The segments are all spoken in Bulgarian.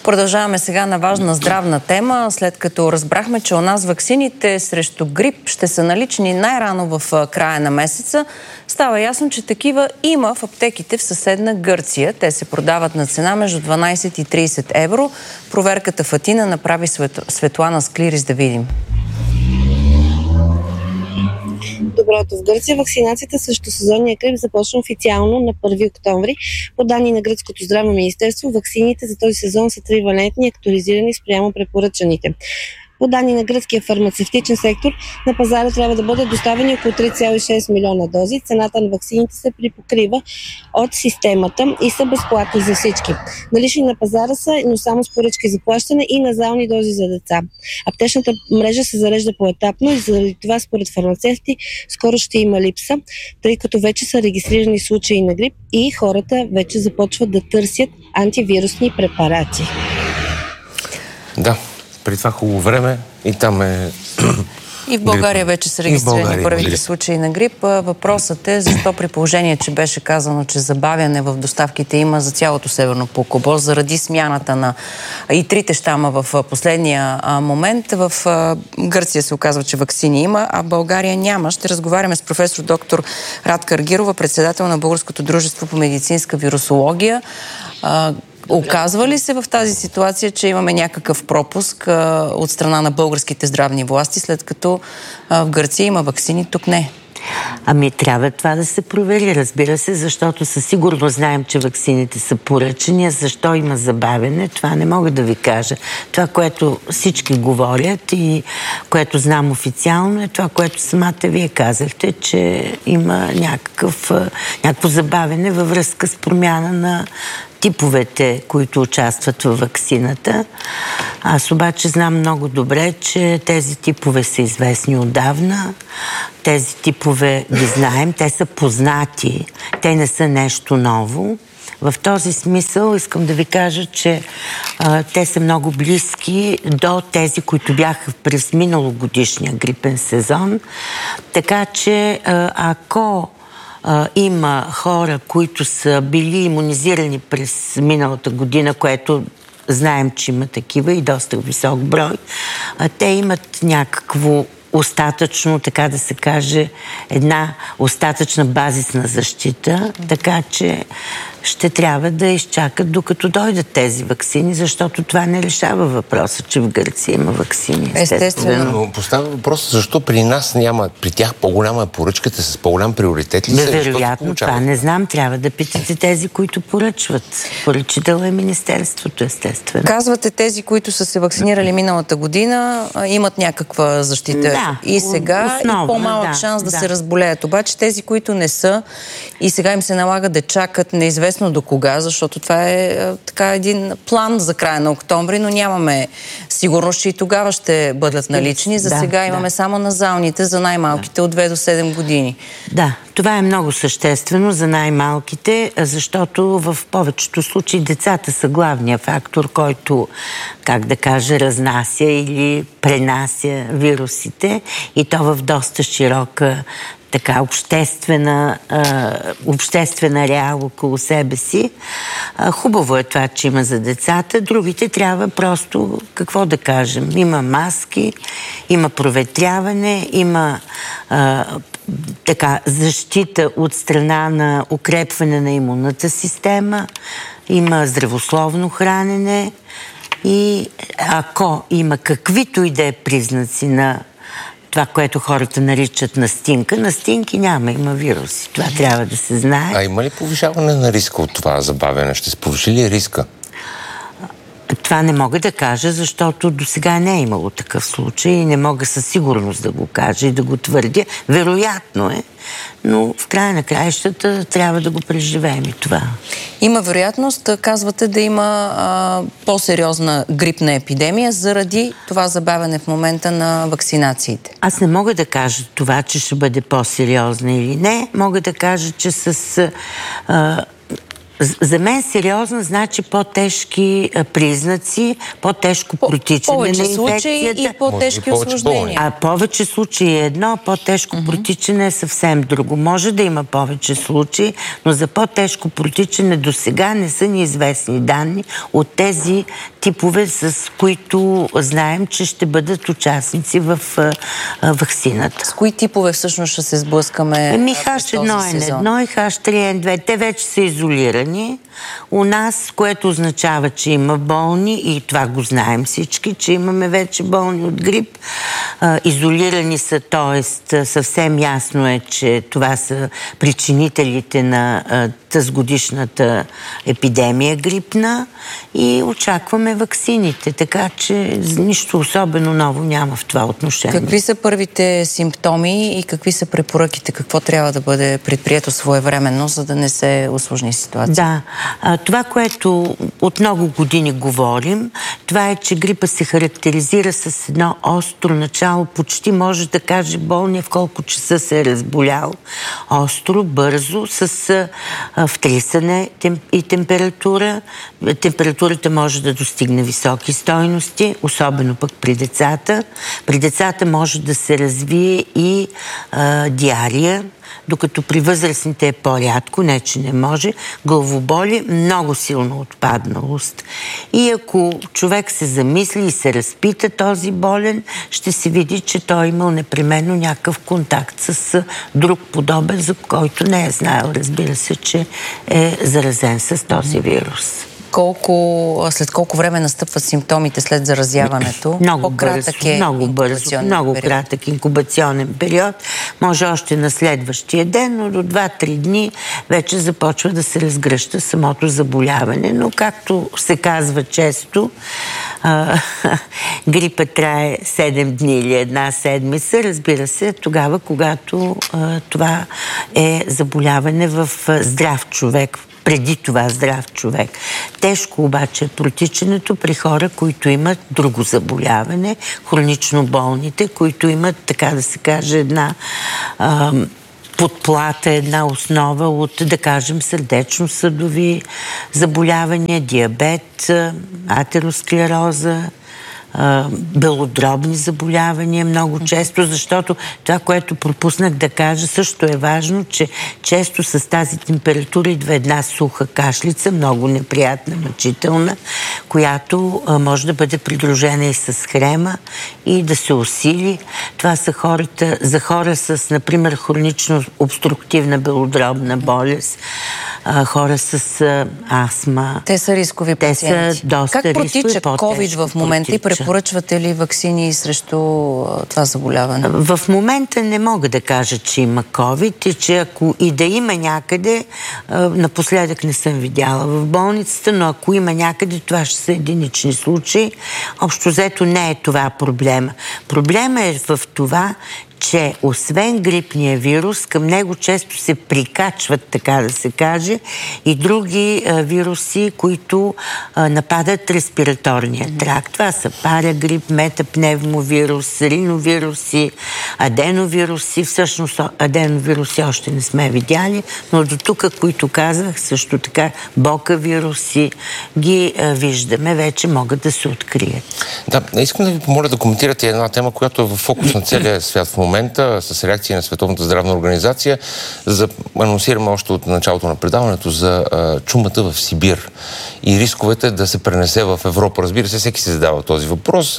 Продължаваме сега на важна здравна тема. След като разбрахме, че у нас ваксините срещу грип ще са налични най-рано в края на месеца, става ясно, че такива има в аптеките в съседна Гърция. Те се продават на цена между 12 и 30 евро. Проверката в Атина направи Светлана Склирис, да видим. Доброто. В Гърция вакцинацията срещу сезонния грип започна официално на 1 октомври. По данни на Гръцкото здравно министерство, ваксините за този сезон са тривалентни и актуализирани спрямо препоръчаните. По данни на гръцкия фармацевтичен сектор, на пазара трябва да бъдат доставени около 3,6 милиона дози. Цената на ваксините се припокрива от системата и са безплатни за всички. Налични на пазара са, но само с поръчки за плащане и назални дози за деца. Аптечната мрежа се зарежда поетапно и заради това според фармацевти скоро ще има липса, тъй като вече са регистрирани случаи на грип и хората вече започват да търсят антивирусни препарати. Да. При това хубаво време и там е... И в България вече са регистрирани първите случаи на грип. Въпросът е защо при положение, че беше казано, че забавяне в доставките има за цялото Северно полукълбо, заради смяната на и трите щама в последния момент. В Гърция се оказва, че ваксини има, а в България няма. Ще разговаряме с професор доктор Радка Аргирова, председател на Българското дружество по медицинска вирусология. Оказва ли се в тази ситуация, че имаме някакъв пропуск от страна на българските здравни власти, след като в Гърция има ваксини, тук не? Ами трябва това да се провери, разбира се, защото със сигурност знаем, че ваксините са поръчани, а защо има забавяне, това не мога да ви кажа. Това, което всички говорят и което знам официално, е това, което самата вие казахте, че има някакво забавяне във връзка с промяна на типовете, които участват във ваксината. Аз обаче знам много добре, че тези типове са известни отдавна. Тези типове ги знаем, те са познати, те не са нещо ново. В този смисъл искам да ви кажа, че те са много близки до тези, които бяха през миналогодишния грипен сезон. Така че ако има хора, които са били имунизирани през миналата година, което знаем, че има такива и доста висок брой, те имат някакво остатъчно, така да се каже, една остатъчна базисна защита, така че ще трябва да изчакат докато дойдат тези ваксини, защото това не решава въпроса, че в Гърция има ваксини. Естествено. Но поставя въпроса, защо при нас няма, при тях по-голяма е поръчката, с по-голям приоритет ли са? Вероятно, това не знам. Трябва да питате тези, които поръчват. Поръчител е Министерството, естествено. Казвате, тези, които са се вакцинирали миналата година, имат някаква защита. Да, и сега основа, и по-малък шанс да се разболеят. Обаче тези, които не са и сега им се налага да чакат неизвестно до кога, защото това е така един план за края на октомври, но нямаме сигурност, че и тогава ще бъдат налични. За сега имаме само назалните за най-малките от 2 до 7 години. Да, това е много съществено за най-малките, защото в повечето случаи децата са главният фактор, който, как да кажа, разнася или пренася вирусите и то в доста широка така обществена реал около себе си. Хубаво е това, че има за децата. Другите трябва просто, какво да кажем, има маски, има проветряване, има защита от страна на укрепване на имунната система, има здравословно хранене и ако има каквито и да е признаци на това, което хората наричат настинка. Настинки няма, има вируси. Това трябва да се знае. А има ли повишаване на риска от това забавяне? Ще се повиши ли риска? Това не мога да кажа, защото до сега не е имало такъв случай и не мога със сигурност да го кажа и да го твърдя. Вероятно е, но в края на краищата трябва да го преживеем и това. Има вероятност, казвате, да има по-сериозна грипна епидемия заради това забавяне в момента на вакцинациите. Аз не мога да кажа това, че ще бъде по-сериозна или не. Мога да кажа, че с За мен сериозно значи по-тежки признаци, по-тежко протичане на инфекцията. Повече случаи и по-тежки осложнения. А повече случаи е едно, по-тежко протичане е съвсем друго. Може да има повече случаи, но за по-тежко протичане до сега не са ни известни данни от тези типове, с които знаем, че ще бъдат участници в ваксината. С кои типове всъщност ще се сблъскаме H1N1 и H3N2? Те вече са изолирани у нас, което означава, че има болни, и това го знаем всички, че имаме вече болни от грип. Изолирани са, т.е. съвсем ясно е, че това са причинителите на тазгодишната епидемия грипна и очакваме ваксините, така че нищо особено ново няма в това отношение. Какви са първите симптоми и какви са препоръките? Какво трябва да бъде предприето своевременно, за да не се усложни ситуация? Да, това, което от много години говорим, това е, че грипа се характеризира с едно остро начало, почти може да каже болния в колко часа се е разболял. Остро, бързо, с втрисане и температура. Температурата може да достигне високи стойности, особено пък при децата. При децата може да се развие и диария, докато при възрастните е по-рядко, не че не може. Главоболи, много силно отпадналост. И ако човек се замисли и се разпита този болен, ще се види, че той имал непременно някакъв контакт с друг подобен, за който не е знаел, разбира се, че е заразен с този вирус. След колко време настъпват симптомите след заразяването? Много кратък инкубационен период. Може още на следващия ден, но до 2-3 дни вече започва да се разгръща самото заболяване. Но както се казва често, грипа трае 7 дни или 1 седмица, разбира се, тогава, когато това е заболяване в здрав човек, преди това здрав човек. Тежко обаче е протичането при хора, които имат друго заболяване, хронично болните, които имат, така да се каже, една подплата, една основа от, да кажем, сърдечно-съдови заболявания, диабет, атеросклероза, белодробни заболявания много често, защото това, което пропуснах да кажа, също е важно, че често с тази температура идва една суха кашлица, много неприятна, мъчителна, която може да бъде придружена и с хрема и да се усили. Това са за хора с, например, хронично обструктивна белодробна болест, хора с астма. Те са рискови пациенти. Те са доста как протича COVID в момента и препоръчвате ли ваксини срещу това заболяване? В момента не мога да кажа, че има COVID и че ако и да има някъде, напоследък не съм видяла в болницата, но ако има някъде, това ще са единични случаи. Общо взето не е това проблема. Проблема е в това, че освен грипния вирус, към него често се прикачват, така да се каже, и други вируси, които нападат респираторния тракт. Това са парагрип, метапневмовирус, риновируси, аденовируси. Всъщност аденовируси още не сме видяли, но до тук, които казах, също така бока вируси ги виждаме, вече могат да се открият. Да, искам да ви помоля да коментирате една тема, която е в фокус на целия свят в момента, с реакции на Световната здравна организация. Анонсираме още от началото на предаването за чумата в Сибир и рисковете да се пренесе в Европа. Разбира се, всеки се задава този въпрос.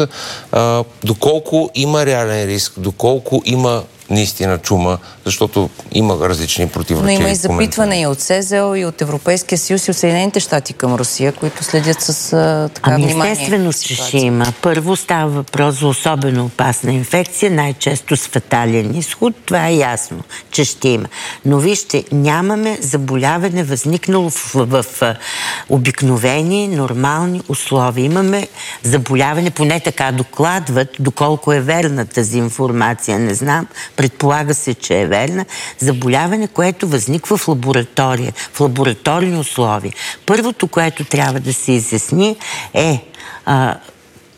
Доколко има реален риск, доколко има наистина чума, защото има различни противоречиви. Но има и запитване и от СЗО, и от Европейския съюз, и от Съединените щати към Русия, които следят с внимание. Естествено, че ще има. Първо става въпрос за особено опасна инфекция, най-често с фатален изход. Това е ясно, че ще има. Но вижте, нямаме заболяване възникнало в обикновени, нормални условия. Имаме заболяване, поне така докладват, доколко е верна тази информация, не знам. Предполага се, че е верна, заболяване, което възниква в лаборатория, в лабораторни условия. Първото, което трябва да се изясни е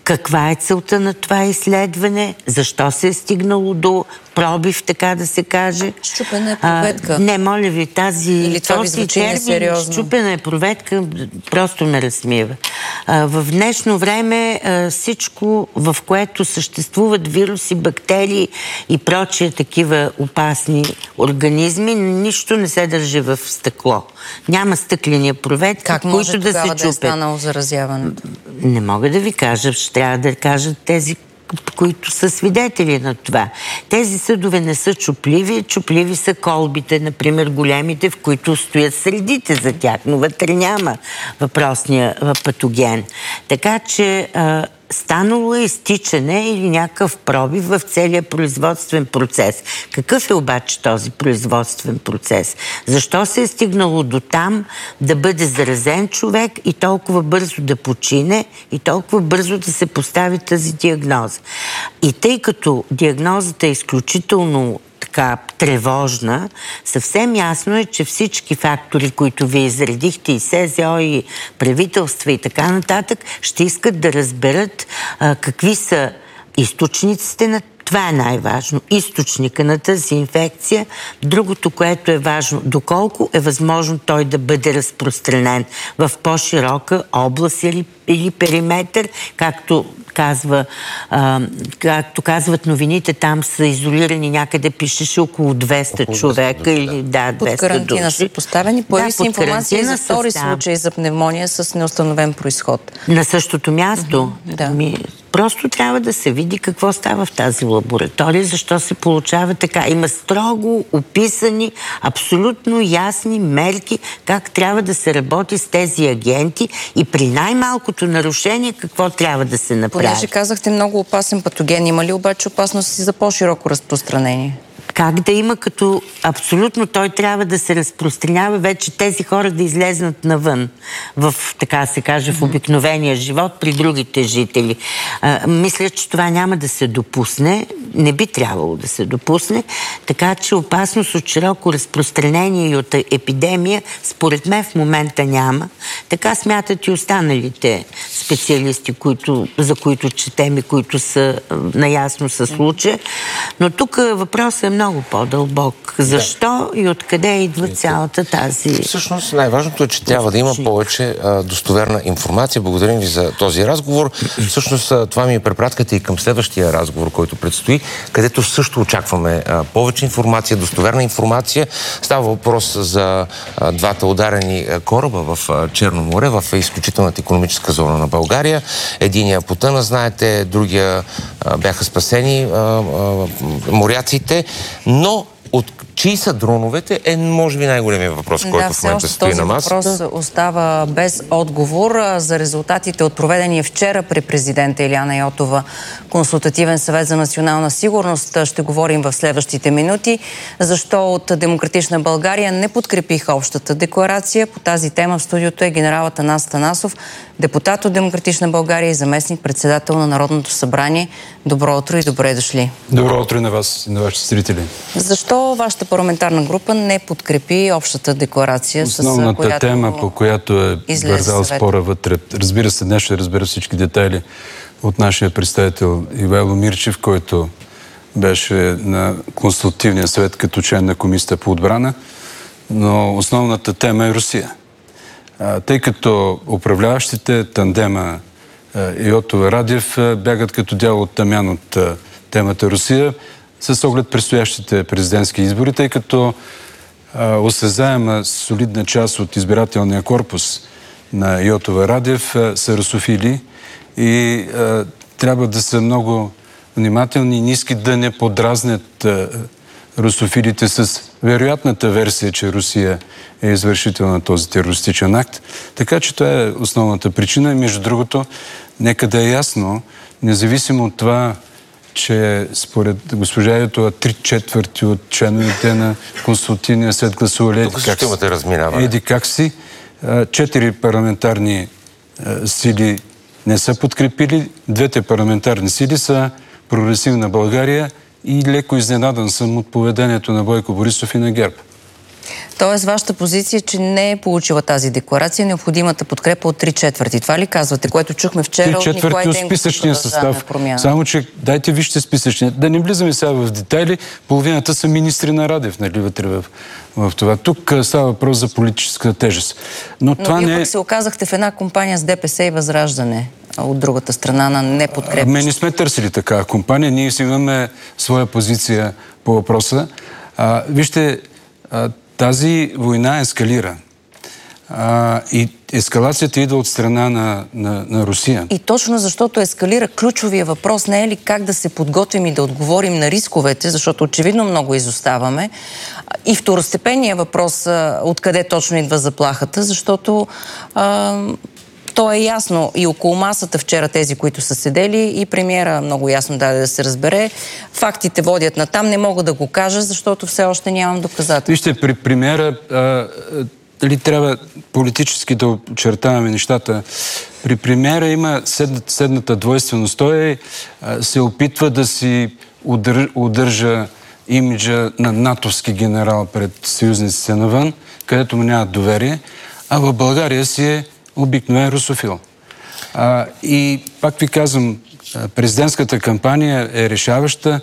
Каква е целта на това изследване? Защо се е стигнало до пробив, така да се каже? Щупена е проветка. Не, моля ви, Или това ви звучи несериозно? Щупена е проветка, просто ме разсмива. В днешно време всичко, в което съществуват вируси, бактерии и прочие такива опасни организми, нищо не се държи в стъкло. Няма стъклени проветки, които да се чупят. Да е станало заразяването? Не мога да ви кажа, ще трябва да кажат тези, които са свидетели на това. Тези съдове не са чупливи. Чупливи са колбите, например големите, в които стоят средите за тях, но вътре няма въпросния патоген. Така че станало е изтичане или някакъв пробив в целия производствен процес. Какъв е обаче този производствен процес? Защо се е стигнало до там да бъде заразен човек и толкова бързо да почине и толкова бързо да се постави тази диагноза? И тъй като диагнозата е изключително така тревожна, съвсем ясно е, че всички фактори, които вие изредихте, и СЗО, и правителства и така нататък, ще искат да разберат какви са източниците на това е най-важно. Източника на тази инфекция. Другото, което е важно, доколко е възможно той да бъде разпространен в по-широка област или периметър, както казват новините, там са изолирани някъде, пишеше около 200 човека или 200 души. Под карантина са поставени. Появи се информация за втори случай за пневмония с неустановен произход. На същото място? Просто трябва да се види какво става в тази лаборатория, защо се получава така. Има строго описани, абсолютно ясни мерки как трябва да се работи с тези агенти и при най-малкото нарушение какво трябва да се направи. Понеже казахте много опасен патоген, има ли обаче опасност за по-широко разпространение? Как да има, като абсолютно той трябва да се разпространява вече тези хора да излезнат навън, в, така се каже, в обикновения живот при другите жители. Мисля, че това няма да се допусне, не би трябвало да се допусне, така че опасност от широко разпространение и от епидемия, според мен в момента няма. Така смятат и останалите специалисти, за които четем и които са наясно със случая. Но тук въпросът е много по-дълбок. Защо и откъде идва цялата тази... Всъщност най-важното е, че трябва да има повече достоверна информация. Благодарим ви за този разговор. Всъщност това ми е препратката и към следващия разговор, който предстои, където също очакваме повече информация, достоверна информация. Става въпрос за двата ударени кораба в Черно море, в изключителната икономическа зона на България. Единия потъна, знаете, другия бяха спасени моряците, но от чии са дроновете е, може би, най-големият въпрос, който в момента стои на масата. Този въпрос остава без отговор. За резултатите от проведения вчера при президента Илияна Йотова консултативен съвет за национална сигурност ще говорим в следващите минути. Защо от Демократична България не подкрепиха общата декларация? По тази тема в студиото е генерал Атанас Атанасов, депутат от Демократична България и заместник-председател на Народното събрание. Добро утро и добре дошли. Добро утро и на вас, и на вашите зрители. Защо вашата парламентарна група не подкрепи общата декларация, основната тема, по която е вървял спора вътре? Разбира се, днес ще разбера всички детайли от нашия представител Ивайло Мирчев, който беше на консултативния съвет като член на Комисията по отбрана, но основната тема е Русия. Тъй като управляващите тандема Йотова-Радев бягат като дявол от тамян от темата Русия, с оглед предстоящите президентски избори, тъй като осезаема солидна част от избирателния корпус на Йотова-Радев са русофили и трябва да са много внимателни и ниски да не подразнят русофилите с вероятната версия, че Русия е извършител на този терористичен акт. Така че това е основната причина. И между другото, нека да е ясно, независимо от това, че според госпожа Йотова 3/4 от членовете на консултативния съвет гласували еди как си. 4 парламентарни сили не са подкрепили. Двете парламентарни сили са Прогресивна България и леко изненадан съм от поведението на Бойко Борисов и на ГЕРБ. Тоест, вашата позиция, че не е получила тази декларация, необходимата подкрепа от 3/4. Това ли казвате, което чухме вчера от Николай Денков? 3/4 от списъчния състав. Само, че дайте вижте списъчния. Да не влизаме сега в детайли. Половината са министри на Радев, нали, вътре в това. Тук става въпрос за политическа тежест. Но това вие не пък се оказахте в една компания с ДПС и Възраждане от другата страна на неподкрепа. Не сме търсили такава компания. Ние си имаме своя позиция по въпроса. Вижте, тази война ескалира. И ескалацията идва от страна на Русия. И точно защото ескалира, ключовия въпрос не е ли как да се подготвим и да отговорим на рисковете, защото очевидно много изоставаме. И второстепенният въпрос, откъде точно идва заплахата, защото то е ясно и около масата вчера тези, които са седели, и премиера много ясно даде да се разбере. Фактите водят натам, не мога да го кажа, защото все още нямам доказателства. Вижте, при премиера дали трябва политически да очертаваме нещата. При премиера има следната двойственост. Той се опитва да си удържа имиджа на натовски генерал пред съюзниците навън, където му нямат доверие, а в България си е обикновен русофил. И пак ви казвам, президентската кампания е решаваща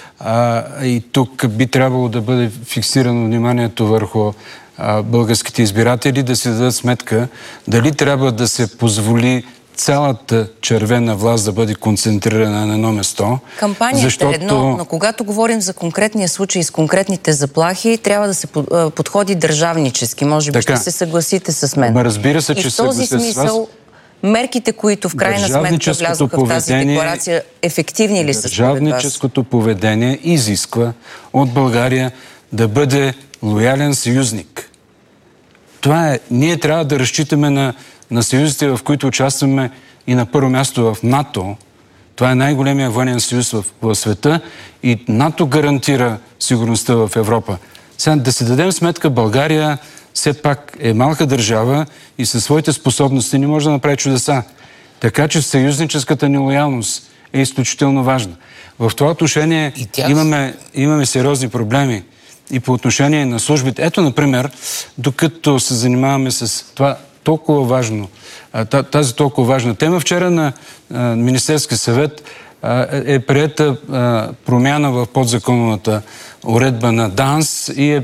и тук би трябвало да бъде фиксирано вниманието върху българските избиратели, да си дадат сметка дали трябва да се позволи цялата червена власт да бъде концентрирана на едно место. Кампанията е едно, но когато говорим за конкретния случай с конкретните заплахи, трябва да се подходи държавнически. Може би ще се съгласите с мен. Разбира се, че в този смисъл мерките, които в крайна сметка влязоха в тази декларация, ефективни ли са според вас? Държавническото поведение изисква от България да бъде лоялен съюзник. Това е. Ние трябва да разчитаме на съюзите, в които участваме, и на първо място в НАТО. Това е най-големия военен съюз в света и НАТО гарантира сигурността в Европа. Сега да си дадем сметка, България все пак е малка държава и със своите способности не може да направи чудеса. Така че съюзническата ни лоялност е изключително важна. В това отношение имаме сериозни проблеми и по отношение на службите. Ето, например, докато се занимаваме с това толкова важно, тази толкова важна тема, вчера на Министерския съвет е приета промяна в подзаконовата уредба на ДАНС и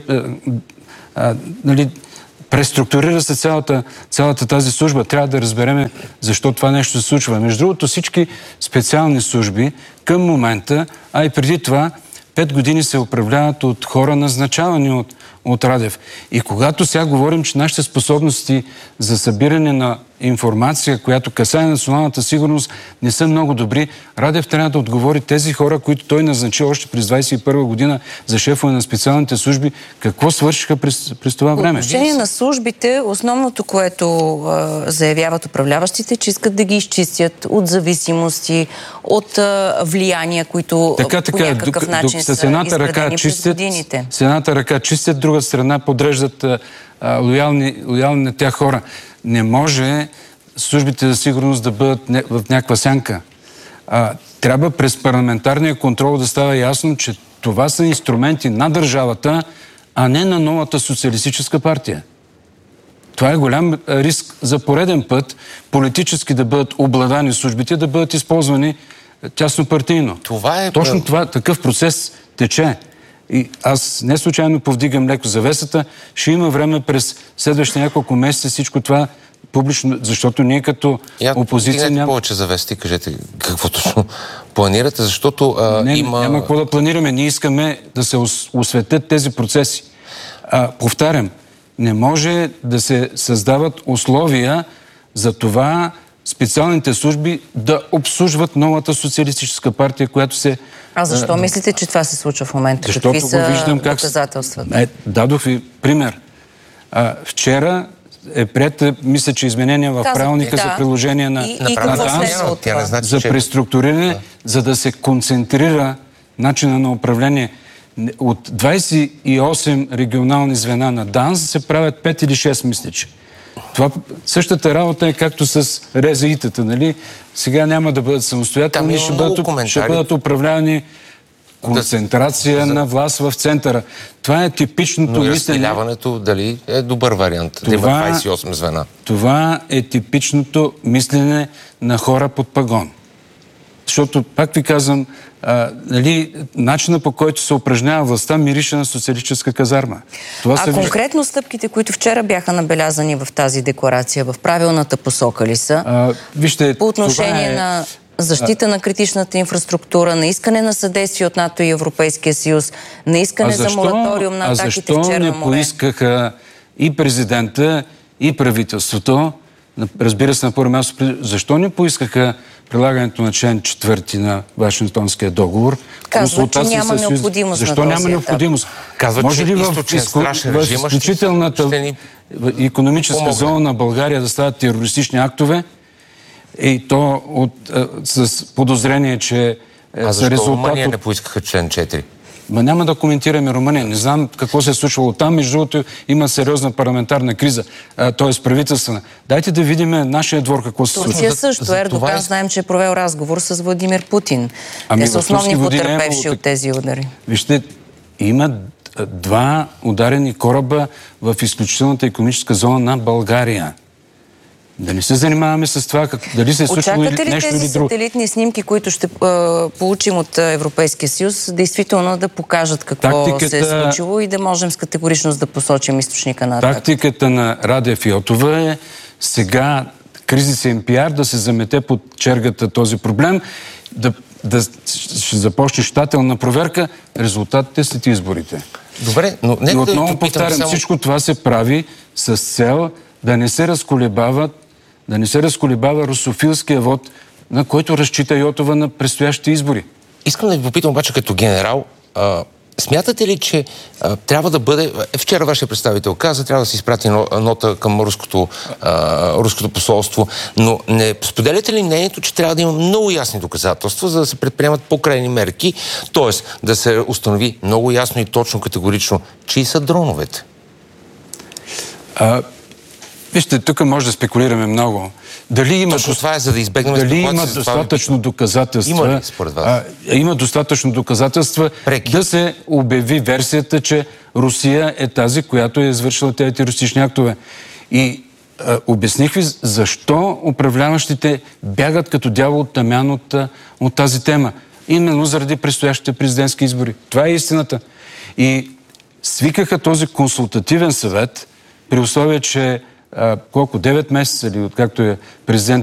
преструктурира се цялата тази служба. Трябва да разбереме защо това нещо се случва. Между другото, всички специални служби към момента, а и преди това, 5 години се управляват от хора, назначавани от Радев. И когато сега говорим, че нашите способности за събиране на информация, която касае националната сигурност, не са много добри, Радев трябва да отговори тези хора, които той назначи още през 2021 година за шефове на специалните служби, какво свършиха през това време. По отношение на службите, основното, което заявяват управляващите, че искат да ги изчистят от зависимости, от влияния, които по някакъв начин са изградени през годините. С едната ръка чистят, друга страна подреждат лоялни на тях хора. Не може службите за сигурност да бъдат в някаква сянка. Трябва през парламентарния контрол да става ясно, че това са инструменти на държавата, а не на новата социалистическа партия. Това е голям риск за пореден път политически да бъдат обладани службите, да бъдат използвани тяснопартийно. Точно това, такъв процес тече. И аз не случайно повдигам леко завесата. Ще има време през следващите няколко месеца всичко това публично, защото ние като опозиция няма повече завеста и кажете какво точно планирате, защото няма какво да планираме. Ние искаме да се осветят тези процеси. Повтарям, не може да се създават условия за това специалните служби да обслужват новата социалистическа партия, която се... защо мислите, че това се случва в момента? Какви са доказателствата? Дадох ви пример. Вчера е приета, мисля, че изменения в правилника за приложение на ДАНС за преструктуриране, за да се концентрира начина на управление. От 28 регионални звена на ДАНС се правят 5 или 6, мисля, че. Това същата работа е както с РЗИ-тата, нали? Сега няма да бъдат самостоятелни, ще бъдат управлявани концентрация на власт в центъра. Това е типичното мислене. Но разпиляването дали е добър вариант? Да има 28 звена. Това е типичното мислене на хора под пагон. Защото, пак ви казвам, начина, по който се упражнява властта, мирише на социалистическа казарма. Конкретно стъпките, които вчера бяха набелязани в тази декларация, в правилната посока ли са? Вижте, по отношение на защита на критичната инфраструктура, на искане на съдействие от НАТО и Европейския съюз, на искане за мораториум на атаките в Черно море. Защо не поискаха и президента, и правителството, разбира се, на първо място, защо не поискаха прилагането на член 4 на Вашингтонския договор? Казват, че няма необходимост. Защо няма необходимост? Казват, че в изключителната икономическа зона на България да стават терористични актове, и то с подозрение, че за резултат... Румъния не поискаха член 4? Няма да коментираме Румъния. Не знам какво се е случвало там. Между другото има сериозна парламентарна криза, т.е. правителствена. Дайте да видим нашия двор какво се случва. Турция също. Ердоган знаем, че е провел разговор с Владимир Путин. Те са основни потърпевши от тези удари. Вижте, има 2 ударени кораба в изключителната икономическа зона на България. Да не се занимаваме с това, дали се е случило нещо или друго. Очаквате ли тези сателитни снимки, които ще получим от Европейския съюз, действително да покажат какво се е случило и да можем с категоричност да посочим източника на атака? Тактиката на Радев и Йотова е сега кризисен пиар да се замете под чергата този проблем, да ще започне щателна проверка, резултатите след изборите. Добре, но и отново повтарям, всичко това се прави с цел да не се разколебава русофилския вод, на който разчита Йотова на предстоящите избори. Искам да ви попитам обаче като генерал, смятате ли, че трябва да бъде... Вчера вашия представител каза, трябва да се изпрати нота към руското посолство, но не споделяте ли мнението, че трябва да има много ясни доказателства, за да се предприемат по-крайни мерки, т.е. да се установи много ясно и точно категорично, чии са дроновете? Вижте, тук може да спекулираме много. Дали има това е, за да избегнем достатъчно доказателства? Има ли, според вас? Има достатъчно доказателства да се обяви версията, че Русия е тази, която е извършила тези терористични актове. И обясних ви защо управляващите бягат като дявол от тамян от тази тема. Именно заради предстоящите президентски избори. Това е истината. И свикаха този консултативен съвет при условие, че 9 месеца или откакто е президент